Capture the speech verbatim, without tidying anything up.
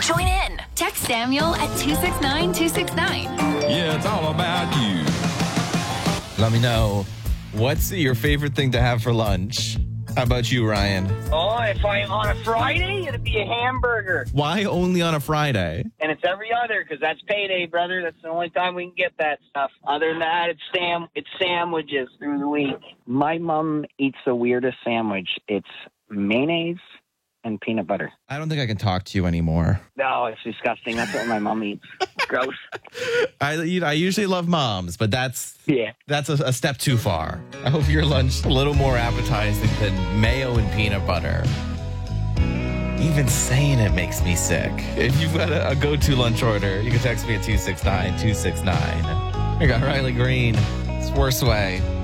Join in. Text Samuel at two six nine two six nine. Yeah, it's all about you. Let me know, what's your favorite thing to have for lunch? How about you, Ryan? Oh, if I'm on a Friday, it'd be a hamburger. Why only on a Friday? And it's every other, because that's payday, brother. That's the only time we can get that stuff. Other than that, it's sam it's sandwiches through the week. My mom eats the weirdest sandwich. It's mayonnaise and peanut butter. I don't think I can talk to you anymore. No, it's disgusting. That's what my mom eats. Gross. I you know, I usually love moms, but that's Yeah. that's a, a step too far. I hope your lunch is a little more appetizing than mayo and peanut butter. Even saying it makes me sick. If you've got a, a go-to lunch order, you can text me at two six nine two six nine. I got Riley Green. It's Worst Way.